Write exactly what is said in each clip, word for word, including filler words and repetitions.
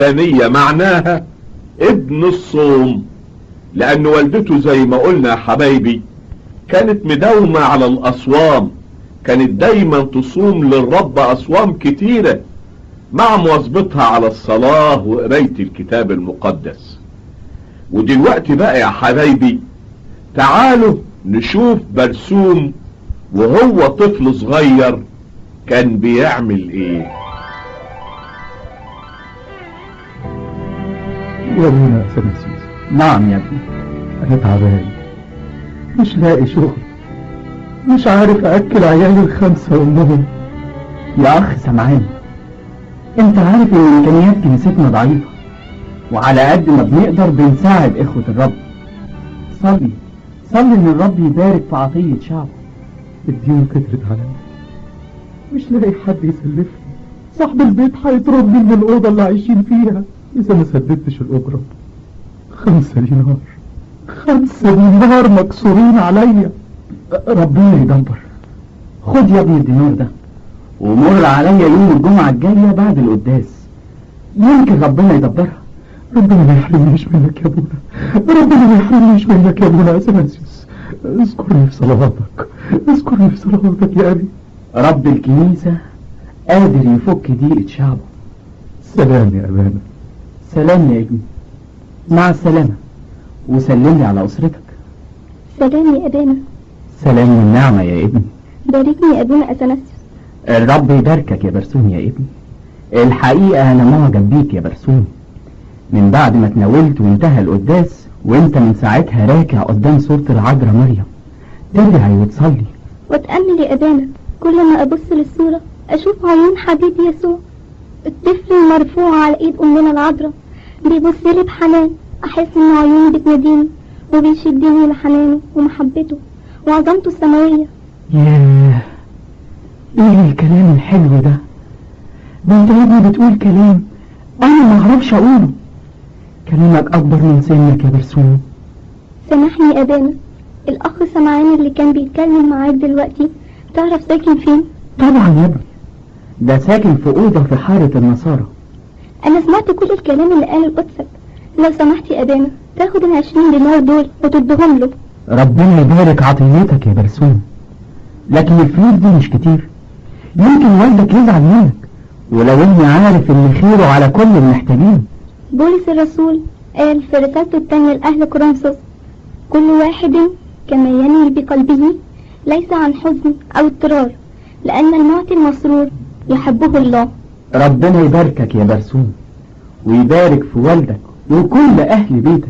ثانية معناها ابن الصوم، لأن والدته زي ما قلنا يا حبايبي كانت مداومة على الأصوام، كانت دايما تصوم للرب أصوام كتيرة مع مواظبتها على الصلاة وقراية الكتاب المقدس. ودلوقتي بقى يا حبايبي تعالوا نشوف برسوم وهو طفل صغير كان بيعمل ايه. يا ابونا اثناسيوس. نعم يا ابني. انا تعبان، مش لاقي شغل، مش عارف اكل عيالي الخمسة وامهم. يا اخ سمعان، انت عارف ان امكانيات كنيستنا ضعيفة، وعلى قد ما بنقدر بنساعد اخوة الرب. صلي صلي ان الرب يبارك في عطية شعبه. الديون كترت عليا، مش لاقي حد يسلفني، صاحب البيت هيطردني من الأوضة اللي عايشين فيها إذا ما سددتش الأجرة. خمسة دينار خمسة دينار مكسورين عليا. ربنا يدبر. خد يا ابني الدينار ده ومر عليا يوم الجمعة الجاية بعد القداس، يمكن ربنا يدبرها. ربنا ما يحرمنيش منك يا ابونا، ربنا ما يحرمنيش منك يا ابونا اثناسيوس. اذكرني في صلواتك، اذكرني في صلواتك يا ابي. رب الكنيسة قادر يفك ضيقة شعبه. سلام يا ابانا. سلام يا ابني، مع السلامة، وسلم لي على أسرتك. سلام يا ابانا. سلام والنعمة يا ابني. باركني يا ابونا اثناسيوس. الرب يباركك يا برسوم يا ابني. الحقيقة أنا معجب بيك يا برسوم، من بعد ما تناولت وانتهى القداس وانت من ساعتها راكع قدام صورة العذراء مريم تدعي وتصلي واتأمل يا ابانا. كل ما ابص للصورة اشوف عيون حبيبي يسوع، الطفل المرفوع على ايد امنا العذراء بيبص لي بحنان، احس ان عيوني بتناديني وبيشدني لحنانه ومحبته وعظمته السماوية. ياه، ايه الكلام الحلو ده؟ ده انت يا ابني بتقول كلام انا ما اعرفش اقوله. كلامك اكبر من سنك يا برسوم. سامحني يا ابانا. الاخ سمعان اللي كان بيتكلم معاك دلوقتي تعرف ساكن فين؟ طبعا يا ابني، ده ساكن في اوضه في حاره النصارى. انا سمعت كل الكلام اللي قاله قدسك. لو سمحت يا ابانا تاخد العشرين دينار دول وتدهم له. ربنا يبارك عطيتك يا برسوم، لكن الفلوس دي مش كتير، يمكن والدك يزعل منك، ولو اني عارف ان خيره على كل المحتاجين. بولس الرسول قال في رسالته الثانية لأهل كورنثوس: كل واحد كما ينوي بقلبه ليس عن حزن أو اضطرار، لأن المعطي المسرور يحبه الله. ربنا يباركك يا برسوم، ويبارك في والدك وكل أهل بيتك.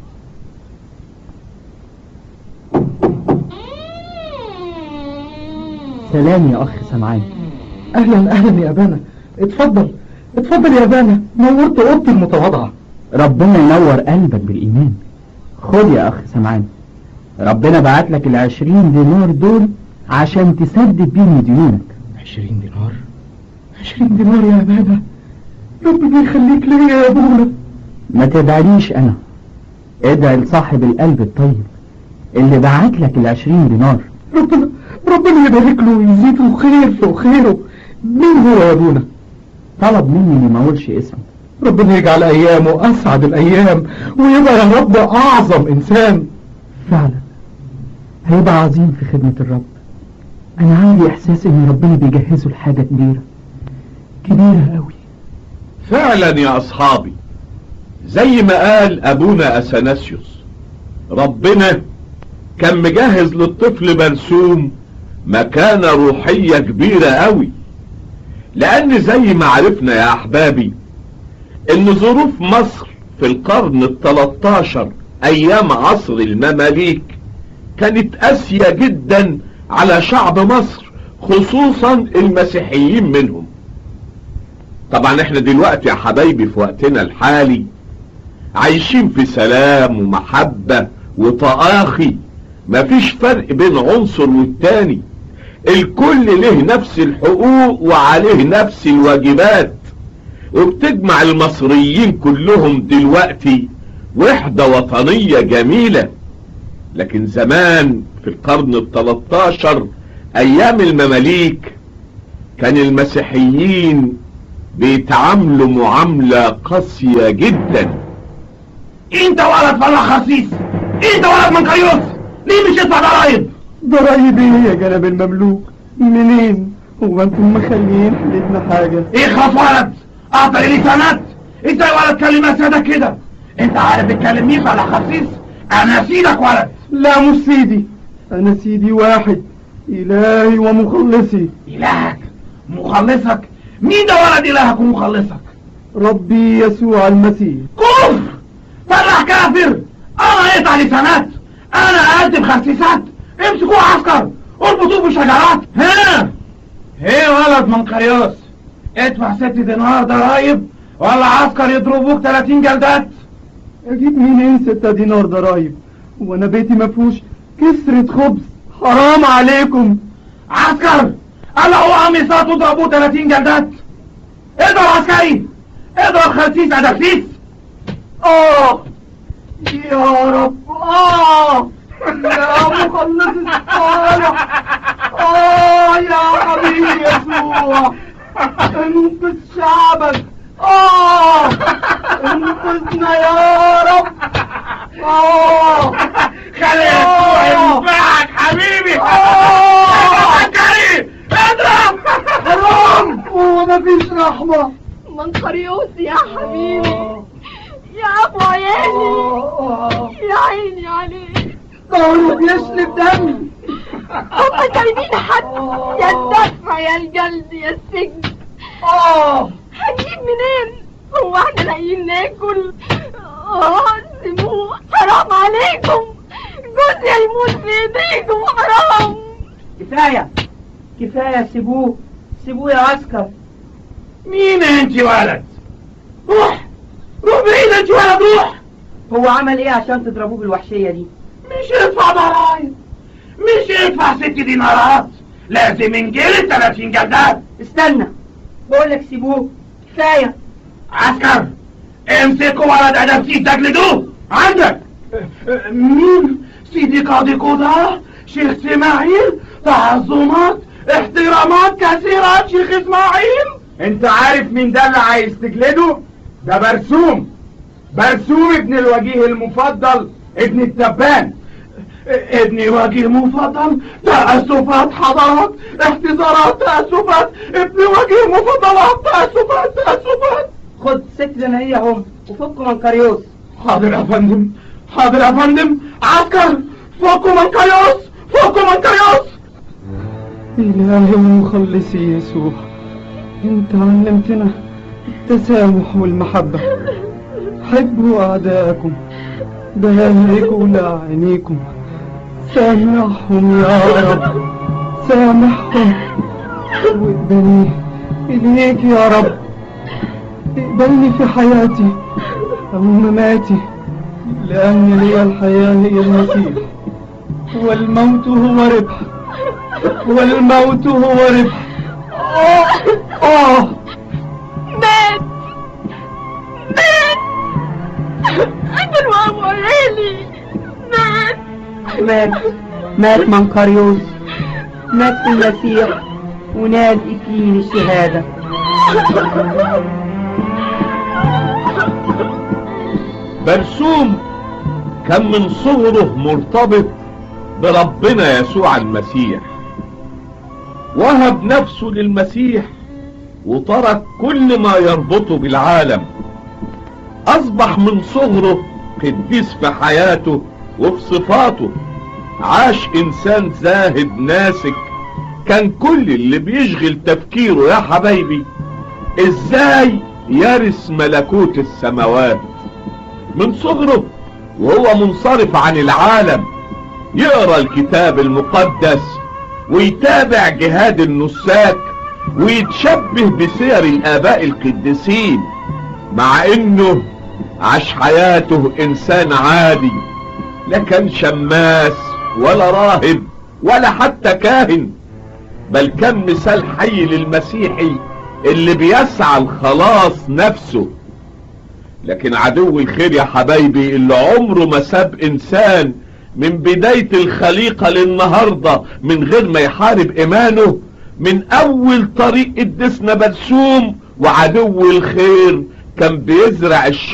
سلام يا أخ سمعان. أهلا أهلا يا أبانا، اتفضل اتفضل يا أبانا، نورت أوضتي المتواضعة. ربنا ينور قلبك بالإيمان. خد يا أخ سمعان، ربنا بعت لك العشرين دينار دول عشان تسدد بيهم ديونك. عشرين دينار عشرين دينار يا أبانا، ربنا يخليك ليا يا أبونا. ما تدعيش أنا، ادعي لصاحب القلب الطيب اللي بعت لك العشرين دينار. ربنا ربنا يبارك له ويزيده خير فوق خيره. مين هو يا أبونا؟ طلب مني اني ما اقولش اسمه. ربنا يجعل ايامه اسعد الايام ويبقى يا رب اعظم انسان. فعلا هيبقى عظيم في خدمة الرب. انا عندي احساس ان ربنا بيجهزه لحاجة كبيرة كبيرة قوي. فعلا يا اصحابي، زي ما قال ابونا اثناسيوس، ربنا كان مجهز للطفل برسوم مكانة روحية كبيرة قوي، لان زي ما عرفنا يا احبابي ان ظروف مصر في القرن التلتاشر ايام عصر المماليك كانت قاسية جدا على شعب مصر، خصوصا المسيحيين منهم. طبعا احنا دلوقتي يا حبايبي في وقتنا الحالي عايشين في سلام ومحبة وتآخي، مفيش فرق بين عنصر والتاني، الكل له نفس الحقوق وعليه نفس الواجبات، وبتجمع المصريين كلهم دلوقتي وحدة وطنية جميلة. لكن زمان في القرن التلتاشر ايام المماليك كان المسيحيين بيتعاملوا معاملة قاسية جدا. انت ولد فلا خسيس، انت ولد من قيوس، ليه مش يدفع ضرايب؟ ضرايب ايه يا جناب المملوك؟ منين؟ هو انتم مخليين حلتنا حاجة؟ اخلص ولد، اعطي لي سند. انت يا ولد كلمة سيدك كده، انت عارف تتكلم مين فلا خسيس؟ انا سيدك ولد. لا مش سيدي، انا سيدي واحد، الهي ومخلصي. الهك مخلصك؟ مين ده ولد الهك ومخلصك؟ ربي يسوع المسيح. كفر، فرح كافر. انا اقطع لسانات، انا اقدم خسيسات. امسكوه عسكر، اربطوه بشجرات. ها هي ولد من قرياس، ادفع ست دينار ضرايب ولا عسكر يضربوك تلاتين جلدات. اجيب منين ستة دينار ضرايب؟ وانا بيتي مفهوش كسرة خبز، حرام عليكم. عسكر قلعوا قميصات وضربوه تلاتين جلدات. اضرب عسكري، اضرب خسيس ادفسيس. اه يا رب، اه يا مخلص الصالح، اه يا حبيبي يسوع، انقذ شعبك، اه انقذنا يا رب. اه خلي يسوع ينفعك حبيبي. اه عسكري اضرب. حرام ومفيش رحمة. منقريوس يا حبيبي، يا ابو عيالي، يا عيني عليك. طارق يشلب دمي. هم سايبين حد، يا الدفع يا الجلد يا السجن. اه هنجيب منين؟ هو احنا لاقيين ناكل؟ اه سيبوه، حرام عليكم، جوزي هيموت في ايديكم، حرام. كفاية كفاية، سيبوه سيبوه يا عسكر. مين انت ولد؟ روح روح بعيد انت ولد، روح. هو عمل ايه عشان تضربوه بالوحشية دي؟ مش يدفع ضرايب، مش يدفع ست دينارات، لازم ينجلد تلاتين جلدات. استنى، بقولك سيبوه، كفاية. عسكر امسكوا ولد ادبسيس تجلدوه. عندك مين؟ سيدي قاضي قضاء، شيخ اسماعيل، تعظمات، احترامات كثيرة شيخ اسماعيل. انت عارف مين ده اللي عايز تجلده؟ ده برسوم، برسوم ابن الوجيه المفضل، ابن التبان. ابني وجيه مفضل، تأسفات حضرات، احتضارات، تأسفات، ابني وجيه مفضلات، تأسفات تأسفات. خد ست دنانير هم وفكوا من قريوس. حاضر يا فندم، حاضر يا فندم. عسكر فكوا من قريوس، فكوا من قريوس. إلهي ومخلصي يسوع، انت علمتنا التسامح والمحبة. حبوا أعداءكم، باركوا لأعينيكم، سامحهم يا رب، سامحهم. واقبلني إليك يا رب، اقبلني في حياتي أو مماتي، لأن لي الحياة هي المسيح، والموت هو ربح، والموت هو ربح. آه آه مات مات أنا وأبو عيالي مات مات مات منقريوس، مات في المسيح ونال إكليل الشهادة. برسوم كان من صغره مرتبط بربنا يسوع المسيح، وهب نفسه للمسيح وترك كل ما يربطه بالعالم. اصبح من صغره قديس في حياته وفي صفاته، عاش انسان زاهد ناسك. كان كل اللي بيشغل تفكيره يا حبايبي ازاي يرث ملكوت السماوات. من صغره وهو منصرف عن العالم يقرأ الكتاب المقدس ويتابع جهاد النساك ويتشبه بسير الآباء القديسين، مع انه عاش حياته انسان عادي، لا كان شماس ولا راهب ولا حتى كاهن، بل كان مثال حي للمسيحي اللي بيسعى الخلاص نفسه. لكن عدو الخير يا حبايبي اللي عمره ما ساب انسان من بداية الخليقة للنهاردة من غير ما يحارب ايمانه، من اول طريق قدسنا برسوم وعدو الخير كان بيزرع الشر